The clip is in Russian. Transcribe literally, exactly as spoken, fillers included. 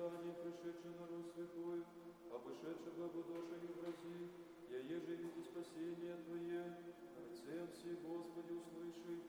испытание, пришедший народ святой, обошедший благодошению грози, я еже видеть спасение Твое, Отцем все, Господи, услыши,